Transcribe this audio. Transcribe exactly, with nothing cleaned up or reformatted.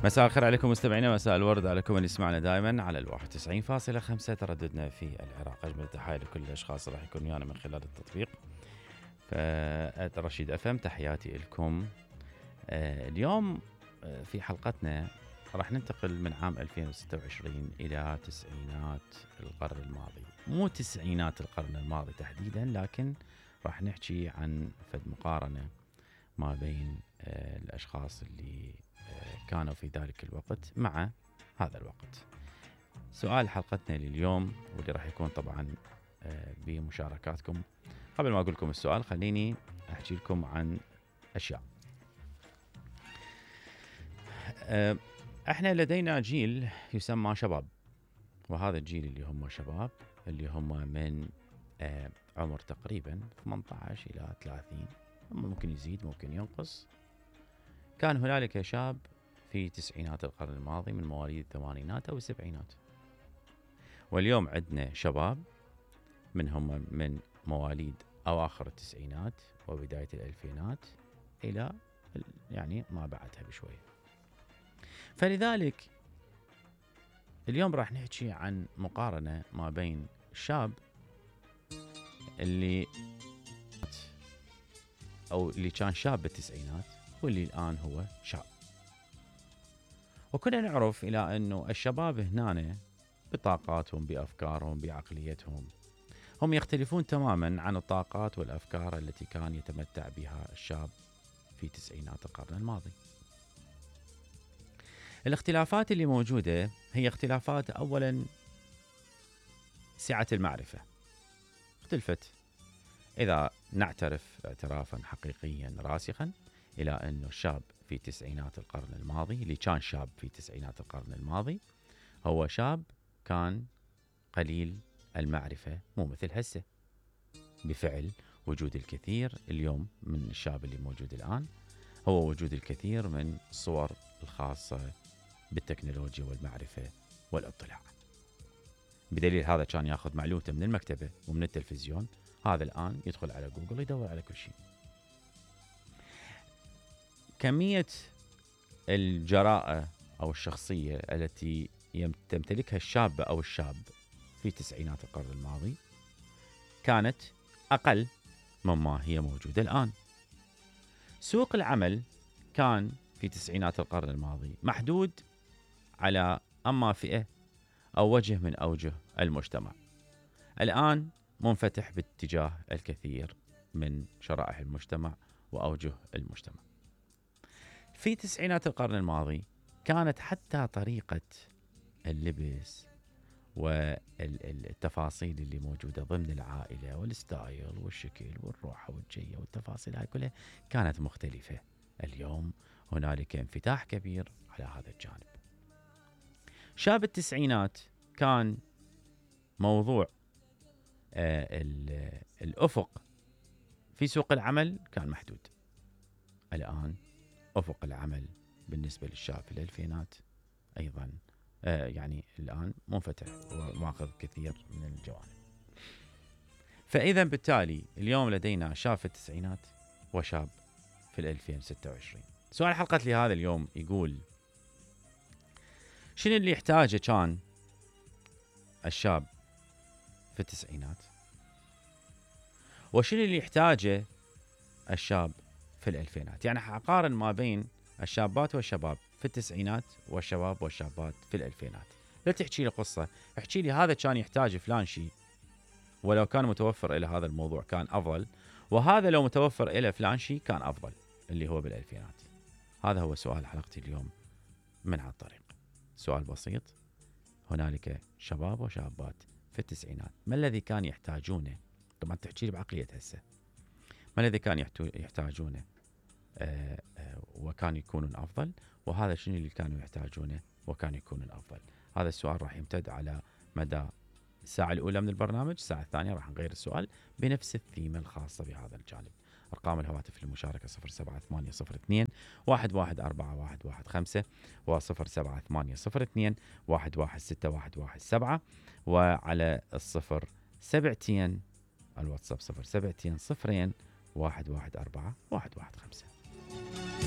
مساء الخير عليكم مستمعينا، مساء الورد عليكم اللي يسمعنا دائما على الواحد وتسعين فاصلة خمسة ترددنا في العراق. أجمل تحايا لكل الأشخاص اللي راح يكونوا ويانا من خلال التطبيق فرشيد أف أم. تحياتي لكم. آه اليوم آه في حلقتنا راح ننتقل من عام ألفين وستة وعشرين إلى تسعينات القرن الماضي، مو تسعينات القرن الماضي تحديدا، لكن راح نحكي عن فد مقارنة ما بين آه الأشخاص اللي كانوا في ذلك الوقت مع هذا الوقت. سؤال حلقتنا لليوم واللي راح يكون طبعا بمشاركاتكم. قبل ما أقول لكم السؤال خليني أحكي لكم عن أشياء. احنا لدينا جيل يسمى شباب، وهذا الجيل اللي هم شباب اللي هم من عمر تقريبا ثمانية عشر إلى ثلاثين، ممكن يزيد ممكن ينقص. كان هنالك شاب في تسعينات القرن الماضي من مواليد الثمانينات أو السبعينات، واليوم عندنا شباب منهم من مواليد أواخر التسعينات وبداية الألفينات إلى يعني ما بعدها بشوية. فلذلك اليوم راح نحكي عن مقارنة ما بين الشاب اللي أو اللي كان شاب بالتسعينات واللي الآن هو شاب. وكنا نعرف إلى أنه الشباب هنا بطاقاتهم بأفكارهم بعقليتهم هم يختلفون تماما عن الطاقات والأفكار التي كان يتمتع بها الشاب في تسعينات القرن الماضي. الاختلافات اللي موجودة هي اختلافات أولا سعة المعرفة اختلفت. إذا نعترف اعترافا حقيقيا راسخا إلى أنه الشاب في تسعينات القرن الماضي اللي كان شاب في تسعينات القرن الماضي هو شاب كان قليل المعرفة، مو مثل هسه بفعل وجود الكثير اليوم من الشاب اللي موجود الآن هو وجود الكثير من الصور الخاصة بالتكنولوجيا والمعرفة والاطلاع. بدليل هذا كان ياخذ معلومته من المكتبة ومن التلفزيون، هذا الآن يدخل على جوجل يدور على كل شيء. كمية الجراءة أو الشخصية التي تمتلكها الشاب أو الشاب في تسعينات القرن الماضي كانت أقل مما هي موجودة الآن. سوق العمل كان في تسعينات القرن الماضي محدود على أما فئة أو وجه من أوجه المجتمع، الآن منفتح باتجاه الكثير من شرائح المجتمع وأوجه المجتمع. في تسعينات القرن الماضي كانت حتى طريقة اللبس والتفاصيل اللي موجودة ضمن العائلة والستايل والشكل والروحة والجية والتفاصيل هاي كلها كانت مختلفة. اليوم هنالك انفتاح كبير على هذا الجانب. شاب التسعينات كان موضوع آه الأفق في سوق العمل كان محدود. الآن أفق العمل بالنسبة للشاب في الألفينات أيضا آه يعني الآن منفتح وماخذ كثير من الجوانب. فإذا بالتالي اليوم لدينا شاب في التسعينات وشاب في الألفين وستة وعشرين. سؤال حلقة لهذا اليوم يقول: شنو اللي يحتاجه كان الشاب في التسعينات وشنو اللي يحتاجه الشاب في الألفينات؟ يعني حقارن ما بين الشابات والشباب في التسعينات والشباب والشابات في الألفينات. لا تحكي لي قصة، احكي لي هذا كان يحتاج فلان شيء ولو كان متوفر إلى هذا الموضوع كان أفضل، وهذا لو متوفر إلى فلان شيء كان أفضل اللي هو بالألفينات. هذا هو سؤال حلقتي اليوم من على الطريق. سؤال بسيط: هنالك شباب وشابات في التسعينات، ما الذي كان يحتاجونه؟ طبعا تحكي لي بعقلية هسه، ما الذي كان يحتاجونه آه آه وكان يكونون أفضل، وهذا شنو اللي كانوا يحتاجونه وكان يكونون أفضل؟ هذا السؤال راح يمتد على مدى الساعة الأولى من البرنامج. الساعة الثانية راح نغير السؤال بنفس الثيمة الخاصة بهذا الجانب. أرقام الهواتف للمشاركة صفر سبعة ثمانية صفر اثنين واحد واحد أربعة واحد واحد خمسة وصفر سبعة ثمانية صفر اثنين واحد واحد ستة واحد واحد سبعة، وعلى الصفر سبعتين الواتساب صفر سبعتين صفرين واحد واحد أربعة واحد واحد خمسة.